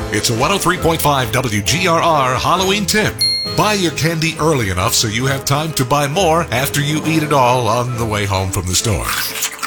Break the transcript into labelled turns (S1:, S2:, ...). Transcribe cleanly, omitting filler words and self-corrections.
S1: It's a 103.5 WGRR Halloween tip. Buy your candy early enough so you have time to buy more after you eat it all on the way home from the store.